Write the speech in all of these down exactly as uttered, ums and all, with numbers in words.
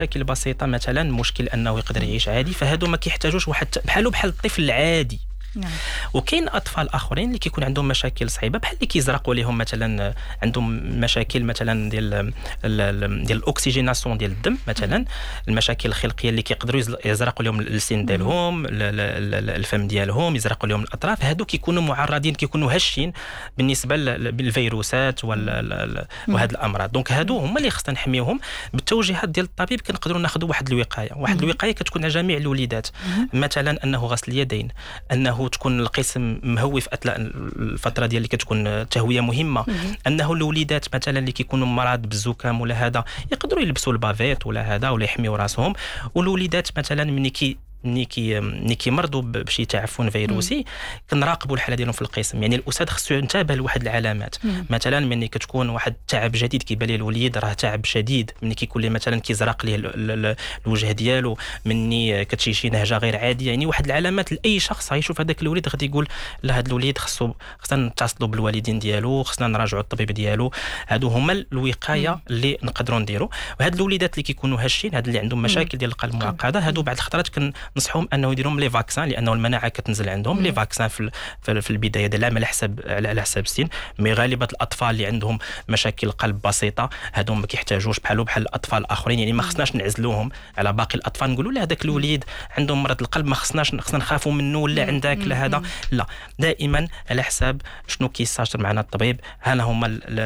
مشاكل بسيطه مثلا مشكل انه يقدر يعيش عادي، فهادو ما كيحتاجوش واحد بحالو بحال الطفل العادي. نعم. وكاين اطفال اخرين اللي كيكون عندهم مشاكل صعيبه بحال اللي كيزرقوا لهم مثلا عندهم مشاكل مثلا ديال ديال الاكسجيناسيون ديال الدم مثلا، المشاكل الخلقيه اللي كيقدروا يزرقوا لهم اللسان ديالهم الفم ديالهم يزرقوا لهم الاطراف، هادو كيكونوا معرضين كيكونوا هشين بالنسبه للفيروسات وهاد الامراض. دونك هادو هما اللي خصنا نحميوهم بالتوجيهات ديال الطبيب. كنقدروا ناخذوا واحد الوقايه واحد الوقايه كتكون على جميع الوليدات، مثلا انه غسل اليدين، انه تكون القسم مهوي في اثناء الفتره ديال اللي كتكون تهويه مهمه، انه الوليدات مثلا اللي كيكونوا مرض بالزكام ولا هذا يقدروا يلبسوا البافيت ولا هذا ولا يحميوا راسهم. والوليدات مثلا ملي كي ملي كي ملي كيمرضوا بشي تعفن فيروسي كنراقبوا الحاله ديالهم في القسم. يعني الاستاذ خصو ينتبه لواحد العلامات، مثلا ملي كتكون واحد التعب جديد كيبان ليه الوليد راه تعب شديد، ملي كيكون ليه مثلا كيزرق ليه الوجه ديالو، مني كتشي شي نهجه غير عاديه، يعني واحد العلامات لاي شخص غيشوف هذاك الوليد غادي يقول لا هذا الوليد خصو خصنا نتصلوا بالوالدين ديالو، خصنا نراجعوا الطبيب ديالو. هادو هما الوقايه اللي نقدروا نديروا. وهاد الوليدات اللي كيكونوا هشين، هاد اللي عندهم مشاكل ديال القلب معقده، هادو بعض الخطرات كن نصحهم انه يديروا لي فاكسان، لانه المناعه كتنزل عندهم. لي فاكسان في في البدايه ديال العام على حسب على حسب السن، مي غالبا الاطفال اللي عندهم مشاكل القلب بسيطه هادو ما كيحتاجوش بحالو بحال الاطفال الاخرين. يعني ما خصناش نعزلوهم على باقي الاطفال نقولوا لا هذاك الوليد عندهم مرض القلب ما خصناش خصنا نخافوا منه ولا عندك لا هذا لا، دائما على حساب شنو كيستشير معنا الطبيب. ها هما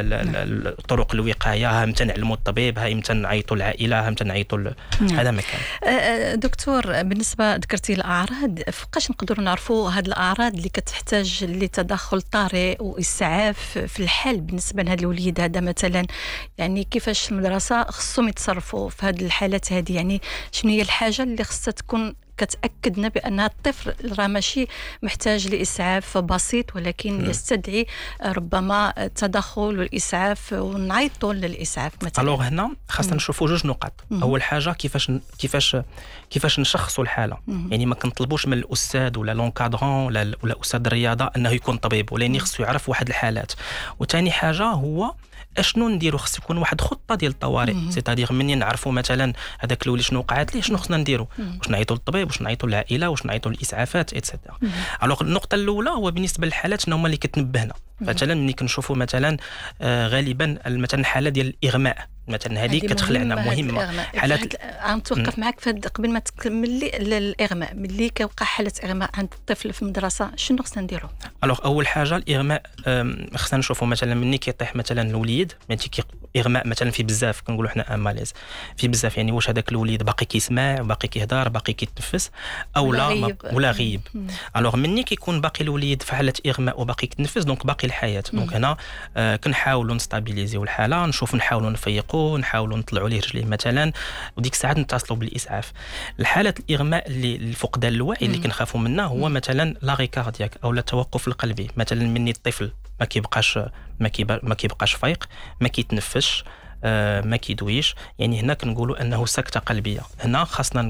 الطرق الوقايه، ها متى نعلموا الطبيب، ها متى نعيطوا العائله، ها متى نعيطوا هذا مكان. دكتور بالنسبه ذكرتي الاعراض، فوقاش نقدروا نعرفوا هذه الاعراض اللي كتحتاج لتدخل طارئ واسعاف في الحال بالنسبه لهذا الوليد هذا مثلا؟ يعني كيفاش المدرسه خصهم يتصرفوا في هذه الحالات هذه؟ يعني شنو هي الحاجه اللي خصها تكون كتأكدنا بأن الطفل راه ماشي محتاج لإسعاف بسيط، ولكن م. يستدعي ربما التدخل والإسعاف ونعيطوا للإسعاف مثلا؟ الوغ هنا خاصنا نشوفوا جوج نقاط. م. أول حاجة كيفاش كيفاش كيفاش نشخصوا الحالة. م. يعني ما كنطلبوش من الأستاذ ولا لونكادرون ولا ولا أستاذ الرياضة أنه يكون طبيب، ولكن خصو يعرف واحد الحالات. وثاني حاجة هو اشنو نديرو، خص يكون واحد خطه ديال الطوارئ، سيتادير منين نعرفوا مثلا هذاك الولي شنو وقعت ليه شنو خصنا نديرو، واش نعيطوا للطبيب، واش نعيطوا للعائله، واش نعيطوا للاسعافات ايتترا. الوغ النقطه الاولى هو بالنسبه للحالات شنو هما اللي كتنبهنا. مثلا ملي كنشوفوا مثلا آه غالبا مثلا الحاله ديال الاغماء مثلا، هذه كتخلعنا مهمه. حالات غنتوقف معك فهاد قبل ما تكمل لي الاغماء. ملي كيوقع حاله اغماء عند الطفل في المدرسه شنو خصنا نديرو؟ الوغ اول حاجه الاغماء خصنا نشوفوا مثلا ملي كيطيح مثلا الوليد ماشي كي اغماء مثلا في بزاف كنقولوا حنا اماليز في بزاف، يعني واش هذاك الوليد باقي كيسمع باقي كيهضر باقي كيتنفس او لا غيب. ولا غيب. الوغ مني كيكون باقي الوليد في حاله اغماء وباقي كيتنفس دونك باقي الحياه. دونك هنا آه كنحاولوا نستابيليزيو الحاله، نشوف نحاولوا نفيقوا، نحاولوا نطلعوا ليه رجليه مثلا، وديك الساعات نتصلوا بالاسعاف. الحاله الاغماء اللي الفقدان الوعي اللي كنخافوا منه هو مثلا لاغي كاردياك او التوقف القلبي. مثلا مني الطفل ما كيبقاش ما كيبقى ما كيبقاش فايق، ما كيتنفسش، آه ما كيدويش، يعني هنا كنقولوا انه سكته قلبيه. هنا خاصنا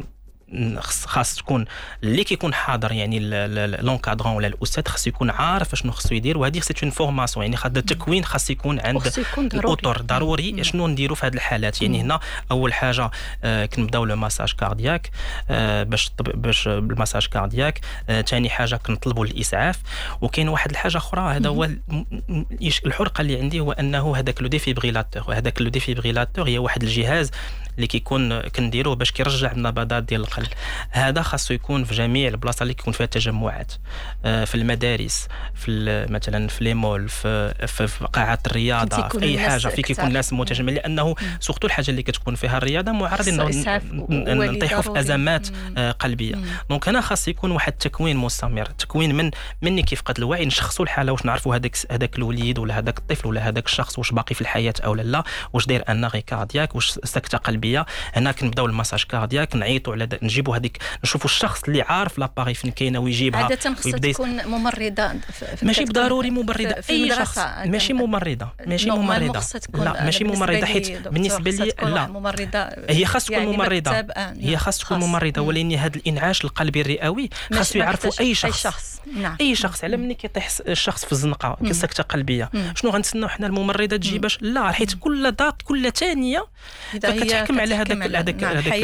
خاص تكون اللي كيكون حاضر يعني لونكادرون ولا الاستاذ خاص يكون عارف شنو خصو يدير، وهذه سيت اون فورماسيون. يعني خاص التكوين خاص يكون عند الاطر ضروري شنو نديروا في هذه الحالات. يعني هنا اول حاجه آه كنبداو لو مساج كاردياك آه باش باش بالمساج كاردياك. ثاني آه حاجه كنطلبوا الاسعاف. وكاين واحد الحاجه اخرى، هذا هو الحرقه اللي عندي، هو انه هذاك لو ديفيبريلاتور. وهذاك لو ديفيبريلاتور هي واحد الجهاز اللي كيكون كنديروه باش كيرجع النبضات ديال القلب. هذا خاصو يكون في جميع البلاصه اللي كيكون فيها تجمعات، في المدارس، في مثلا في لي مول، في في قاعات الرياضه، في اي حاجه في كيكون ناس متجمعين، لانه سورتو الحاجه اللي كتكون فيها الرياضه معرضين نطيحوا في ازمات قلبيه. دونك هنا خاص يكون واحد التكوين مستمر، تكوين من مني كيفقد الوعي نشخصوا الحاله، واش نعرفوا هذاك هذاك الوليد ولا هذاك الطفل ولا هذاك الشخص واش باقي في الحياه او لا، واش داير اناغي كاردياك، واش سكته قلبيه. هنا كنبداو المساج كاردياك، نعيطوا على نجيبوا هذيك، نشوفوا الشخص اللي عارف لاباري فين كاينه ويجيبها. عاده خصها تكون ممرضه، ماشي بضروري ممرضه، اي شخص ماشي ممرضه ماشي ممرضه لا ماشي ممرضه، حيت بالنسبه لي لا ممرضه هي خاص تكون ممرضه، هي خاص تكون ممرضه، ولكن هذا الانعاش القلبي الرئوي خاصو يعرفوا اي شخص نعم. اي شخص على ملي كيطيح الشخص في الزنقه كسكته قلبيه شنو غنتسناو حنا الممرضه تجي باش لا، حيت كل ضغط كل ثانيه كتحكم على هذاك هذاك